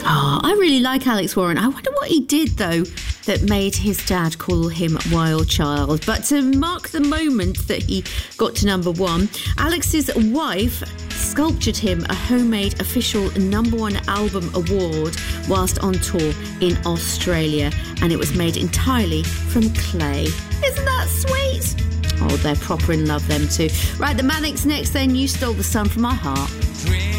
Oh, I really like Alex Warren. I wonder what he did, though, that made his dad call him Wild Child. But to mark the moment that he got to number one, Alex's wife sculptured him a homemade official number one album award whilst on tour in Australia, and it was made entirely from clay. Isn't that sweet? Oh, they're proper in love, them two. Right, the Manics next then. You Stole the Sun from My Heart.